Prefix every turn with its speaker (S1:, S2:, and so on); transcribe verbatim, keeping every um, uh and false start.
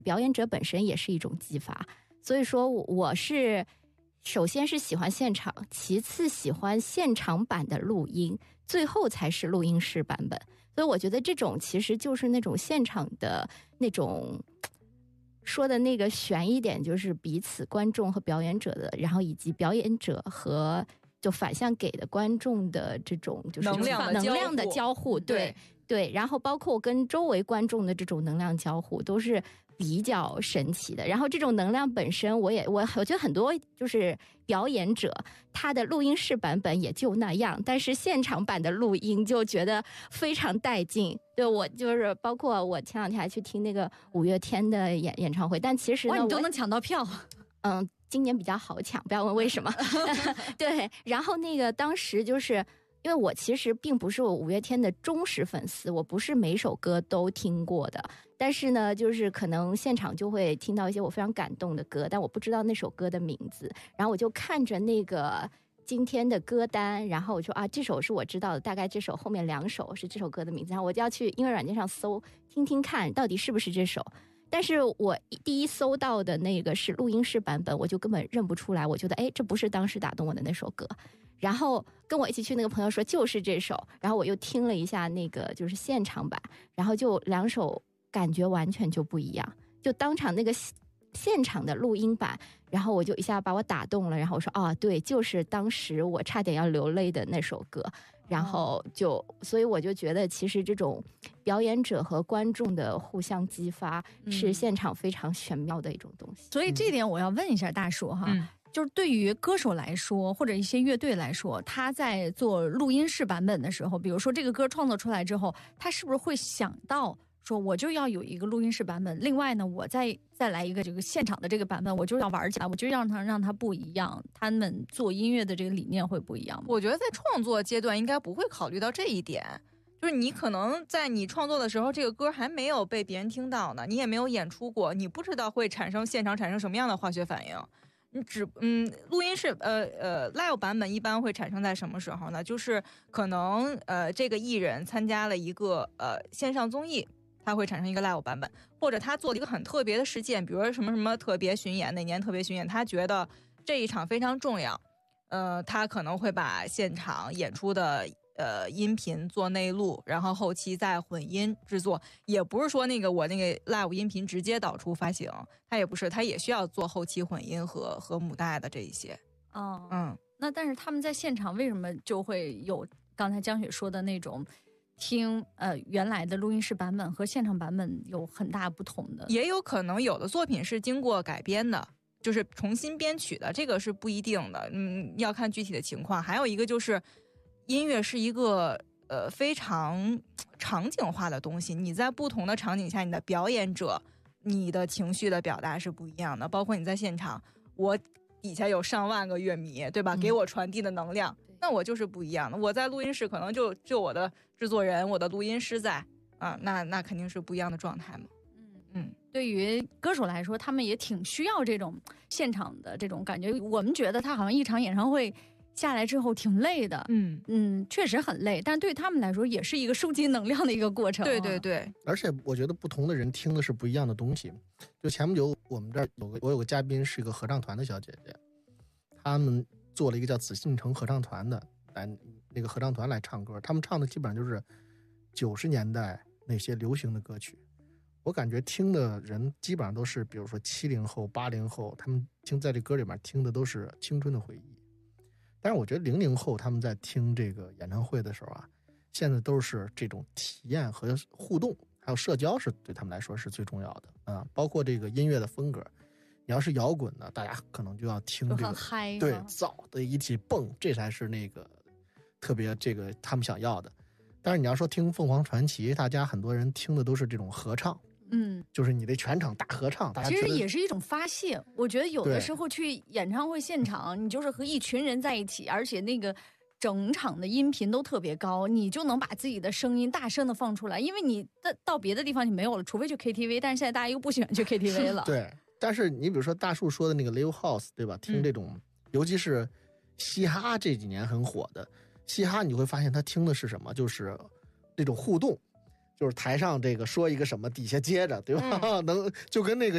S1: 表演者本身也是一种激发。所以说我是首先是喜欢现场，其次喜欢现场版的录音，最后才是录音室版本。所以我觉得这种其实就是那种现场的那种，说的那个悬一点，就是彼此观众和表演者的，然后以及表演者和就反向给的观众的这种就是
S2: 能量的
S1: 能量的交互，对
S2: 对,
S1: 对，然后包括跟周围观众的这种能量交互都是比较神奇的。然后这种能量本身，我也我我觉得很多就是表演者他的录音室版本也就那样，但是现场版的录音就觉得非常带劲。对，我就是包括我前两天还去听那个五月天的演演唱会，但其实呢，
S3: 哇，你都能抢到票，
S1: 嗯，今年比较好抢，不要问为什么。对，然后那个当时就是因为我其实并不是我五月天的忠实粉丝，我不是每首歌都听过的，但是呢，就是可能现场就会听到一些我非常感动的歌，但我不知道那首歌的名字，然后我就看着那个今天的歌单，然后我说啊，这首是我知道的，大概这首后面两首是这首歌的名字，然后我就要去音乐软件上搜，听听看到底是不是这首。但是我第一搜到的那个是录音室版本，我就根本认不出来，我觉得哎，这不是当时打动我的那首歌。然后跟我一起去那个朋友说就是这首，然后我又听了一下那个就是现场版，然后就两首感觉完全就不一样，就当场那个现场的录音版，然后我就一下把我打动了，然后我说啊，对，就是当时我差点要流泪的那首歌。然后就所以我就觉得其实这种表演者和观众的互相激发是现场非常玄妙的一种东西。
S3: 所以这点我要问一下大树哈、嗯、就是对于歌手来说或者一些乐队来说，他在做录音室版本的时候，比如说这个歌创作出来之后，他是不是会想到说我就要有一个录音室版本，另外呢我再再来一个这个现场的这个版本，我就要玩起来，我就让它让它不一样，他们做音乐的这个理念会不一样吗？
S2: 我觉得在创作阶段应该不会考虑到这一点，就是你可能在你创作的时候这个歌还没有被别人听到呢，你也没有演出过，你不知道会产生现场产生什么样的化学反应。你只嗯，录音室呃呃 live 版本一般会产生在什么时候呢？就是可能呃这个艺人参加了一个呃线上综艺，它会产生一个 live 版本，或者他做了一个很特别的事件，比如说什么什么特别巡演，哪年特别巡演，他觉得这一场非常重要，呃，他可能会把现场演出的呃音频做内录，然后后期再混音制作，也不是说那个我那个 live 音频直接导出发行，他也不是，他也需要做后期混音和和母带的这一些。
S3: 哦，
S2: 嗯，
S3: 那但是他们在现场为什么就会有刚才江雪说的那种听呃原来的录音室版本和现场版本有很大不同的？
S2: 也有可能有的作品是经过改编的，就是重新编曲的，这个是不一定的，嗯，要看具体的情况。还有一个就是音乐是一个呃非常场景化的东西，你在不同的场景下，你的表演者你的情绪的表达是不一样的，包括你在现场，我底下有上万个乐迷，对吧？给我传递的能量、嗯、那我就是不一样的。我在录音室可能就就我的制作人我的录音师在啊，那那肯定是不一样的状态嘛。嗯，
S3: 对于歌手来说，他们也挺需要这种现场的这种感觉。我们觉得他好像一场演唱会下来之后挺累的，
S2: 嗯
S3: 嗯，确实很累，但对他们来说也是一个收集能量的一个过程、啊。
S2: 对对对，
S4: 而且我觉得不同的人听的是不一样的东西。就前不久我们这儿有个我有个嘉宾是一个合唱团的小姐姐，他们做了一个叫紫禁城合唱团的，来那个合唱团来唱歌，他们唱的基本上就是九十年代那些流行的歌曲。我感觉听的人基本上都是比如说七零后八零后，他们听在这歌里面听的都是青春的回忆。但是我觉得零零后他们在听这个演唱会的时候啊，现在都是这种体验和互动还有社交是对他们来说是最重要的啊。包括这个音乐的风格，你要是摇滚呢，大家可能就要听这个
S3: 很嗨，
S4: 对，燥的一起蹦，这才是那个特别这个他们想要的。但是你要说听凤凰传奇，大家很多人听的都是这种合唱，
S3: 嗯，
S4: 就是你的全场大合唱，大家
S3: 其实也是一种发泄。我觉得有的时候去演唱会现场，你就是和一群人在一起，而且那个整场的音频都特别高，你就能把自己的声音大声的放出来。因为你到别的地方你没有了，除非去 K T V， 但是现在大家又不喜欢去 K T V 了。
S4: 对，但是你比如说大树说的那个 Live House， 对吧？听这种、嗯、尤其是嘻哈这几年很火的嘻哈，你会发现他听的是什么？就是这种互动。就是台上这个说一个什么，底下接着，对吧？嗯、能就跟那个